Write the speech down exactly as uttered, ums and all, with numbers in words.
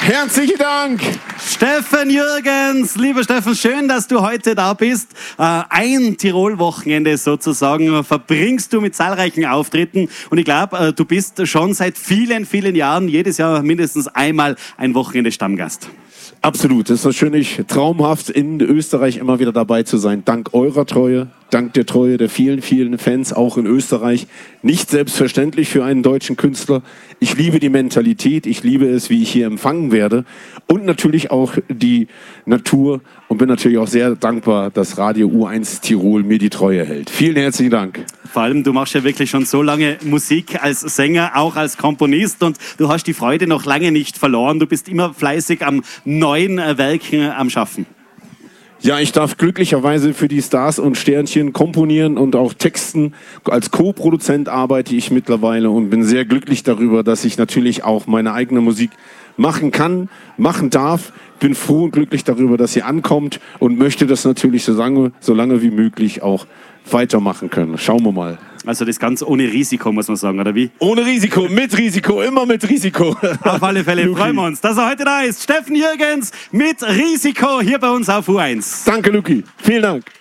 Herzlichen Dank. Steffen Jürgens, lieber Steffen, schön, dass du heute da bist. Ein Tirol-Wochenende sozusagen verbringst du mit zahlreichen Auftritten. Und ich glaube, du bist schon seit vielen, vielen Jahren jedes Jahr mindestens einmal ein Wochenende Stammgast. Absolut, es ist natürlich traumhaft, in Österreich immer wieder dabei zu sein. Dank eurer Treue, dank der Treue der vielen, vielen Fans, auch in Österreich. Nicht selbstverständlich für einen deutschen Künstler. Ich liebe die Mentalität, ich liebe es, wie ich hier empfangen werde. Und natürlich auch die Natur und bin natürlich auch sehr dankbar, dass Radio U eins Tirol mir die Treue hält. Vielen herzlichen Dank. Vor allem, du machst ja wirklich schon so lange Musik als Sänger, auch als Komponist und du hast die Freude noch lange nicht verloren. Du bist immer fleißig am neuen Werken am Schaffen. Ja, ich darf glücklicherweise für die Stars und Sternchen komponieren und auch texten. Als Co-Produzent arbeite ich mittlerweile und bin sehr glücklich darüber, dass ich natürlich auch meine eigene Musik machen kann, machen darf. Bin froh und glücklich darüber, dass sie ankommt und möchte das natürlich so lange, so lange wie möglich auch weitermachen können. Schauen wir mal. Also das ganz ohne Risiko, muss man sagen, oder wie? Ohne Risiko, mit Risiko, immer mit Risiko. Auf alle Fälle freuen wir uns, dass er heute da ist. Steffen Jürgens mit Risiko hier bei uns auf U eins. Danke, Luki. Vielen Dank.